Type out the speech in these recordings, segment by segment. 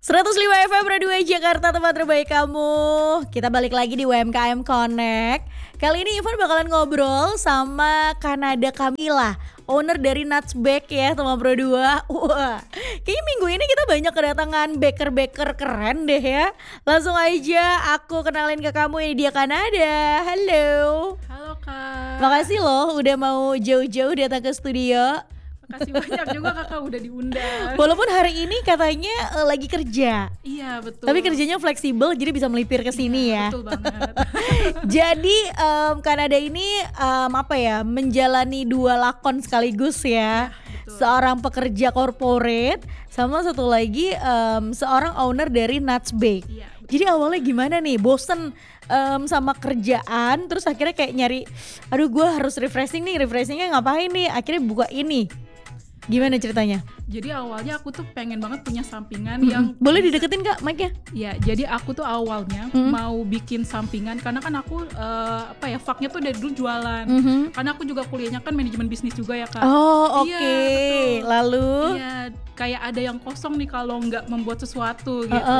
105 FM Radio Jakarta, tempat terbaik kamu. Kita balik lagi di UMKM Connect. Kali ini Ivan bakalan ngobrol sama Kanada Camilla, owner dari Nuts Bake ya, teman Pro 2. Wah, kayaknya minggu ini kita banyak kedatangan baker-baker keren deh ya. Langsung aja aku kenalin ke kamu, ini dia Kanada. Halo. Halo Kak. Makasih loh udah mau jauh-jauh datang ke studio. Makasih banyak juga Kakak udah diundang. Walaupun hari ini katanya lagi kerja. Iya betul. Tapi kerjanya fleksibel jadi bisa melipir ke sini ya. Betul banget. Jadi Kanada ini menjalani dua lakon sekaligus ya. Seorang pekerja corporate sama satu lagi seorang owner dari Nuts Bake. Iya, jadi awalnya gimana nih? Bosen sama kerjaan, terus akhirnya kayak nyari, aduh gue harus refreshingnya ngapain nih? Akhirnya buka ini. Gimana ceritanya? Jadi awalnya aku tuh pengen banget punya sampingan yang boleh dideketin Kak mic-nya? Ya, jadi aku tuh awalnya mau bikin sampingan karena kan aku faknya tuh dari dulu jualan. Karena aku juga kuliahnya kan manajemen bisnis juga ya Kak. Oh oke. Iya, Lalu? Iya, kayak ada yang kosong nih kalau nggak membuat sesuatu gitu.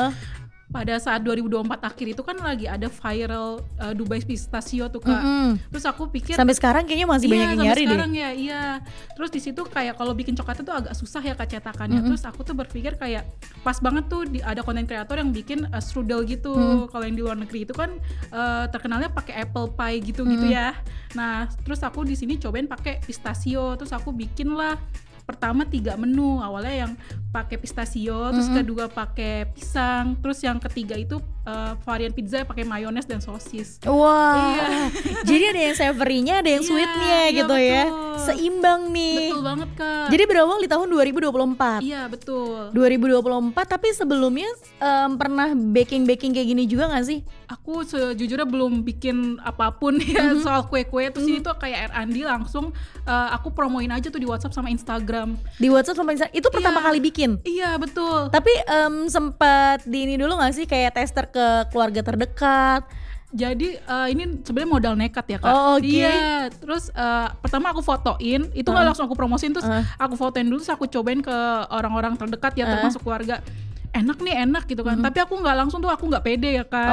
Pada saat 2024 akhir itu kan lagi ada viral Dubai Pistachio tuh Kak. Terus aku pikir sampai sekarang kayaknya masih banyak yang nyari deh. Sekarang ya, iya. Terus di situ kayak kalau bikin coklatnya tuh agak susah ya Kak cetakannya. Terus aku tuh berpikir kayak pas banget tuh ada konten kreator yang bikin strudel gitu. Kalau yang di luar negeri itu kan terkenalnya pakai apple pie gitu-gitu ya. Nah, terus aku di sini cobain pakai pistachio. Terus aku bikin lah pertama 3 menu, awalnya yang pakai pistachio, terus kedua pakai pisang, terus yang ketiga itu varian pizza pakai mayones dan sosis. Wah, iya. Jadi ada yang savory-nya, ada yang sweet-nya gitu betul. Ya, seimbang nih. Betul banget Kak. Jadi berawal di tahun 2024. Iya betul. 2024, tapi sebelumnya pernah baking kayak gini juga nggak sih? Aku sejujurnya belum bikin apapun ya soal kue-kue. Terus ini tuh kayak R&D langsung aku promoin aja tuh di WhatsApp sama Instagram. Di WhatsApp sama Instagram itu pertama kali bikin? Iya betul. Tapi sempat di ini dulu nggak sih kayak tester ke keluarga terdekat? Jadi ini sebenarnya modal nekat ya Kak. Oh, oke. Iya. Terus pertama aku fotoin, itu nggak langsung aku promosin, terus aku fotoin dulu, terus aku cobain ke orang-orang terdekat ya, termasuk keluarga. Enak gitu kan. Tapi aku nggak langsung tuh, aku nggak pede ya kan.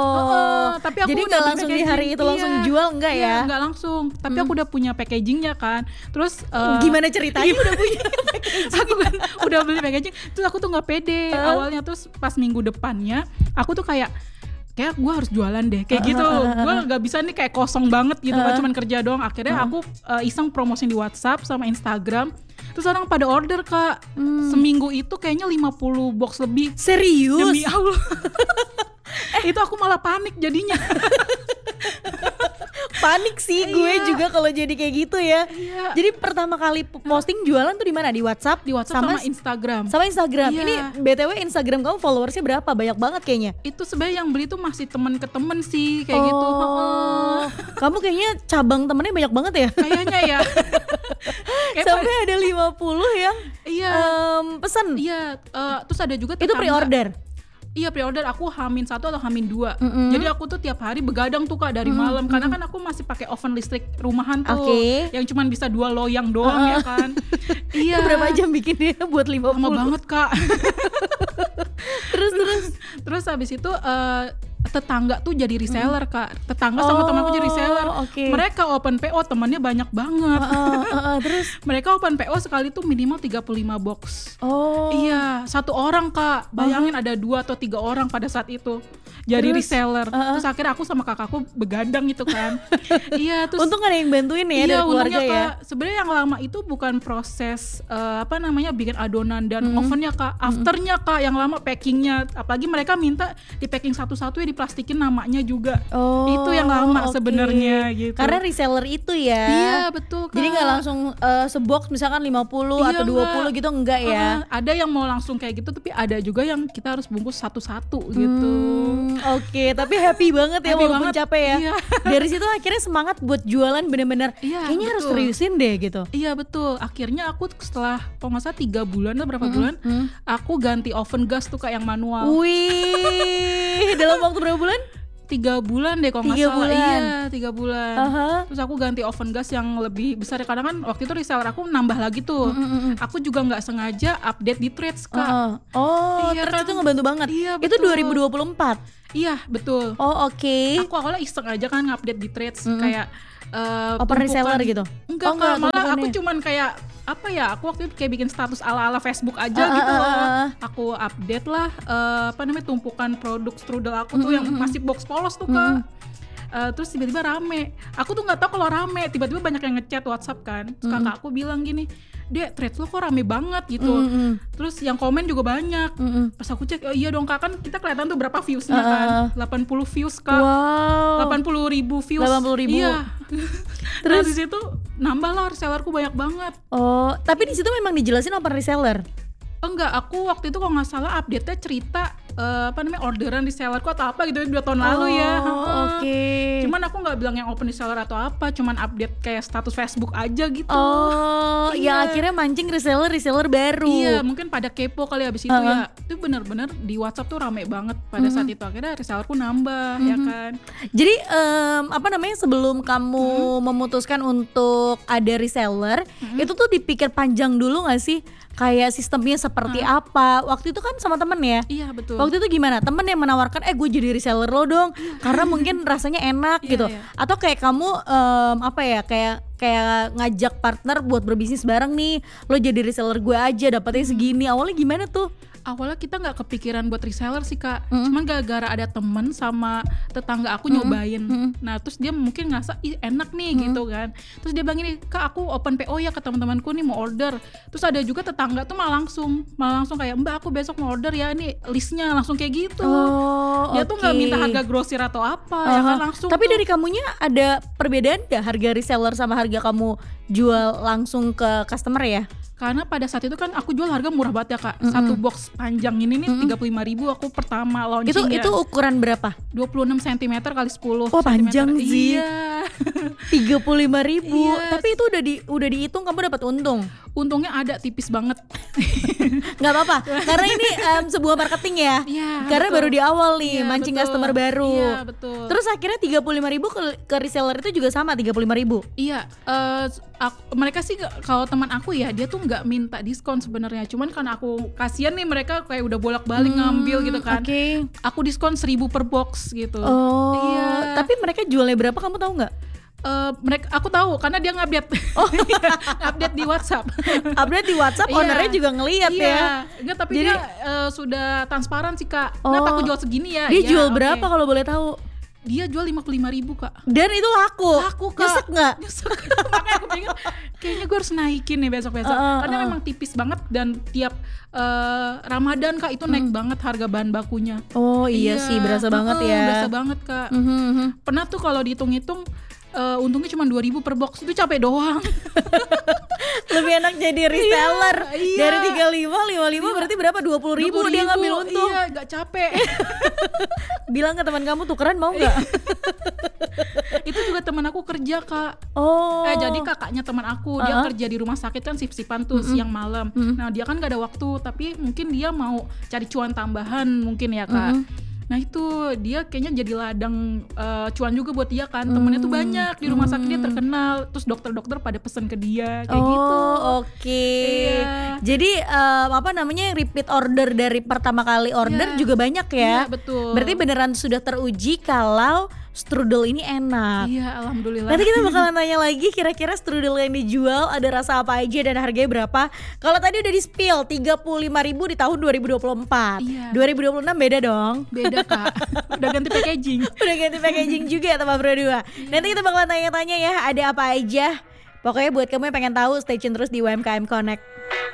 Tapi aku jadi udah nggak langsung di hari itu langsung jual enggak ya? Iya, nggak langsung. Tapi aku udah punya packagingnya kan. Terus gimana ceritanya udah punya packaging? Aku kan udah beli packaging. Terus aku tuh nggak pede awalnya. Terus pas minggu depannya aku tuh kayak gue harus jualan deh kayak gitu. Gue nggak bisa nih kayak kosong banget gitu kan, cuman kerja doang. Akhirnya aku iseng promosin di WhatsApp sama Instagram. Terus orang pada order Kak. Seminggu itu kayaknya 50 box lebih. Serius? Demi Allah. Itu aku malah panik jadinya. Panik sih gue juga kalau jadi kayak gitu ya. Iya. Jadi pertama kali posting jualan tuh di mana? Di WhatsApp? Di WhatsApp sama Instagram. Sama Instagram. Iya. Ini BTW Instagram kamu followersnya berapa? Banyak banget kayaknya. Itu sebenarnya yang beli tuh masih temen ke temen sih kayak gitu. Kamu kayaknya cabang temennya banyak banget ya? Kayaknya ya. Sampai ada 50 yang pesan. Iya, terus ada juga tetangga. Itu pre-order? Iya pre-order, aku H-1 atau H-2. Jadi aku tuh tiap hari begadang tuh Kak dari malam. Karena kan aku masih pakai oven listrik rumahan tuh, yang cuman bisa 2 loyang doang ya kan. Iya. Itu berapa jam bikinnya buat 50? Lama banget Kak. Terus habis itu tetangga tuh jadi reseller Kak. Tetangga sama temanku jadi reseller. Mereka open PO, temannya banyak banget. Terus mereka open PO sekali tuh minimal 35 box. Iya, 1 orang Kak. Bayangin ada 2 atau 3 orang pada saat itu jadi reseller. Terus akhirnya aku sama kakakku begadang gitu kan. Iya, terus untung ada yang bantuin ya dari keluarga ya. Kak, sebenarnya yang lama itu bukan proses bikin adonan dan ovennya Kak. Afternya Kak yang lama, packingnya. Apalagi mereka minta di packing satu-satu ya, diplastikin namanya juga. Itu yang lama sebenarnya gitu. Karena reseller itu ya. Iya betul Kak. Jadi nggak langsung sebox misalkan 50 atau 20 gitu enggak ya. Ada yang mau langsung kayak gitu, tapi ada juga yang kita harus bungkus satu-satu gitu. Oke, tapi happy banget ya walaupun capek ya. Iya. Dari situ akhirnya semangat buat jualan bener-bener. Kayaknya harus seriusin deh gitu. Iya betul. Akhirnya aku setelah kalau nggak salah 3 bulan atau berapa bulan, aku ganti oven gas tuh kayak yang manual. Wih, dalam waktu berapa bulan? 3 bulan deh kalau nggak 3 salah. bulan. Iya 3 bulan. Terus aku ganti oven gas yang lebih besar ya, karena kan waktu itu reseller aku nambah lagi tuh. Aku juga nggak sengaja update di Threads Kak. Oh, Iya terus kan? itu ngebantu banget. Iya, Itu betul. 2024. Iya betul. Oh, oke. Aku awalnya iseng aja kan ngupdate di Threads kayak Open reseller gitu? Enggak, Oh, enggak, Kak, malah tumpukannya. aku cuman kayak apa ya, aku waktu itu kayak bikin status ala-ala Facebook aja gitu loh. Aku update lah tumpukan produk strudel aku tuh yang masih box polos tuh Kak. Terus tiba-tiba rame. Aku tuh nggak tahu kalau rame, tiba-tiba banyak yang ngechat WhatsApp kan. Terus kakak aku bilang gini, "Dek, threads lo kok rame banget gitu." Terus yang komen juga banyak. Pas aku cek, oh iya dong Kak, kan kita kelihatan tuh berapa viewsnya kan. 80 views Kak. Wow. 80.000 views. 80.000. Iya. Terus di situ nambah lah resellerku banyak banget. Oh, tapi di situ memang dijelasin open reseller. Enggak, aku waktu itu kalau nggak salah update-nya cerita orderan resellerku atau apa gitu 2 tahun lalu ya. Oke. Cuman aku nggak bilang yang open reseller atau apa, cuman update kayak status Facebook aja gitu. Oh, ya Iya. akhirnya mancing reseller baru. Iya, mungkin pada kepo kali abis itu ya. Itu bener-bener di WhatsApp tuh rame banget pada saat itu. Akhirnya resellerku nambah ya kan. Jadi sebelum kamu memutuskan untuk ada reseller, itu tuh dipikir panjang dulu nggak sih? Kayak sistemnya seperti apa? Waktu itu kan sama temen ya? Iya betul. Waktu itu gimana? Temen yang menawarkan, gue jadi reseller lo dong, karena mungkin rasanya enak gitu. iya. Atau kayak kamu kayak ngajak partner buat berbisnis bareng nih, lo jadi reseller gue aja, dapetnya segini. Awalnya gimana tuh? Awalnya kita nggak kepikiran buat reseller sih Kak, cuman gara-gara ada temen sama tetangga aku nyobain. Nah terus dia mungkin ngerasa ih enak nih gitu kan. Terus dia bilang gini, Kak aku open PO ya ke teman-temanku nih mau order. Terus ada juga tetangga tuh malah langsung kayak, Mbak aku besok mau order ya, ini listnya, langsung kayak gitu. Dia tuh nggak minta harga grosir atau apa ya kan, langsung. Tapi tuh. dari kamunya ada perbedaan gak harga reseller sama harga kamu jual langsung ke customer ya? Karena pada saat itu kan aku jual harga murah banget ya Kak. Satu box panjang ini nih 35.000 aku pertama launching Itu ukuran berapa? 26 cm kali 10 Oh, panjang cm. sih. Iya. 35.000. Iya. Tapi itu udah dihitung kamu dapat untung. Untungnya ada tipis banget. Nggak apa-apa, karena ini sebuah marketing ya. Iya, Karena betul. baru di awal nih, Iya, mancing betul. customer baru. Iya, betul. Terus akhirnya 35.000 ke reseller itu juga sama 35.000. Iya, mereka sih kalau teman aku ya dia tuh nggak minta diskon sebenarnya. Cuman karena aku kasihan nih mereka kayak udah bolak-balik ngambil gitu kan. Oke. Aku diskon 1.000 per box gitu. Oh. Iya. Tapi mereka jualnya berapa kamu tahu nggak? Aku tahu karena dia ngupdate. Update di WhatsApp. Update di WhatsApp, Iya. ownernya juga ngeliat ya. Iya, enggak tapi Jadi- dia sudah transparan sih Kak. Kenapa aku jual segini ya? Dia Iya, jual oke. berapa kalau boleh tahu? Dia jual 55.000 Kak. Dan itu laku. Laku Kak. Nyesek nggak? Nyesek. Makanya aku pikir kayaknya gue harus naikin nih besok-besok. Karena memang tipis banget dan tiap Ramadan Kak itu naik banget harga bahan bakunya. Oh iya sih, berasa banget ya. Berasa banget Kak. Pernah tuh kalau dihitung-hitung untungnya cuma 2.000 per box, itu capek doang. Lebih enak jadi reseller. Iya. Dari 55 berarti berapa? 20.000 dia ngambil untung. Iya, gak capek. Bilang ke teman kamu tukeran mau nggak? Itu juga teman aku kerja Kak. Oh. Jadi kakaknya teman aku dia kerja di rumah sakit kan sip-sipan tuh siang malam. Nah dia kan gak ada waktu, tapi mungkin dia mau cari cuan tambahan mungkin ya Kak. Nah itu dia kayaknya jadi ladang cuan juga buat dia kan. Temennya tuh banyak di rumah sakit, dia terkenal. Terus dokter-dokter pada pesen ke dia kayak gitu. Oke. Iya. Jadi repeat order dari pertama kali order Iya. juga banyak ya. Iya, betul. Berarti beneran sudah teruji kalau strudel ini enak. Iya, alhamdulillah. Nanti kita bakalan tanya lagi kira-kira strudel yang dijual ada rasa apa aja dan harganya berapa. Kalau tadi udah di spill 35.000 di tahun 2024. Iya. 2026 beda dong. Beda Kak. Udah ganti packaging. Udah ganti packaging juga ya teman berdua. Nanti kita bakalan tanya-tanya ya ada apa aja. Pokoknya buat kamu yang pengen tahu stay tune terus di UMKM Connect.